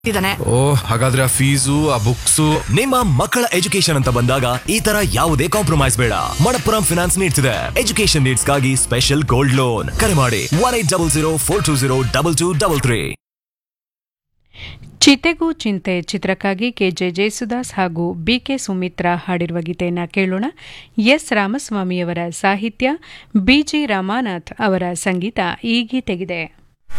ಇದಾನೆ. ಹಾಗಾದ್ರೆ ಆ ಫೀಸು ಆ ಬುಕ್ಸು. ನಿಮ್ಮ ಮಕ್ಕಳ ಎಜುಕೇಶನ್ ಅಂತ ಬಂದಾಗ ಈ ತರ ಯಾವುದೇ ಕಾಂಪ್ರಮೈಸ್ ಬೇಡ. ಮಣಪ್ಪುರಂ ಫಿನಾನ್ಸ್ ನೀಡ್ತಿದೆ ಎಜುಕೇಶನ್ ನೀಡ್ಸ್ಗಾಗಿ ಸ್ಪೆಷಲ್ ಗೋಲ್ಡ್ ಲೋನ್. ಕರೆ ಮಾಡಿ 1800 420 2233. ಚಿತೆಗೂ ಚಿಂತೆ ಚಿತ್ರಕ್ಕಾಗಿ ಕೆಜೆ ಜೇಸುದಾಸ್ ಹಾಗೂ ಬಿಕೆ ಸುಮಿತ್ರಾ ಹಾಡಿರುವ ಗೀತೆಯನ್ನು ಕೇಳೋಣ. ಎಸ್ ರಾಮಸ್ವಾಮಿಯವರ ಸಾಹಿತ್ಯ, ಬಿಜಿ ರಾಮನಾಥ್ ಅವರ ಸಂಗೀತ ಈ ಗೀತೆಗಿದೆ.